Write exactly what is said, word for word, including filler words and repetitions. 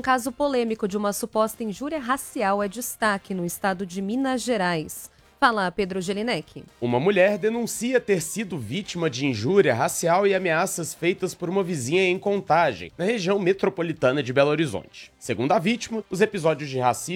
caso polêmico de uma suposta injúria racial é destaque no estado de Minas Gerais. Fala, Pedro Jelinek. Uma mulher denuncia ter sido vítima de injúria racial e ameaças feitas por uma vizinha em Contagem, na região metropolitana de Belo Horizonte. Segundo a vítima, os episódios de racismo